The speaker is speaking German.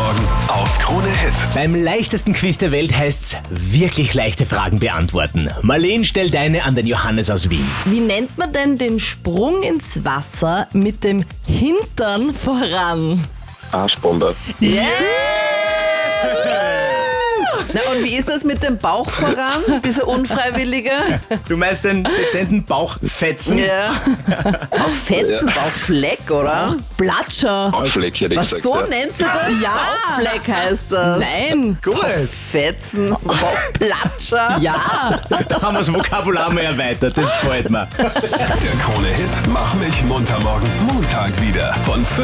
Morgen auf Krone Hit. Beim leichtesten Quiz der Welt heißt's wirklich leichte Fragen beantworten. Marleen stellt eine an den Johannes aus Wien. Wie nennt man denn den Sprung ins Wasser mit dem Hintern voran? Arschbombe. Na, und wie ist das mit dem Bauch voran, dieser unfreiwillige? Du meinst den dezenten Bauchfetzen? Ja. Bauchfetzen, Bauchfleck, oder? Platscher. Bauchfleck hätte ich Was, gesagt. so Ja. nennt sie das? Ja. Bauchfleck heißt das. Nein. Gut. Fetzen, Bauchplatscher. Ja. Da haben wir das Vokabular mal erweitert, das gefällt mir. Der Krone Hit Mach mich munter morgen Montag wieder von 5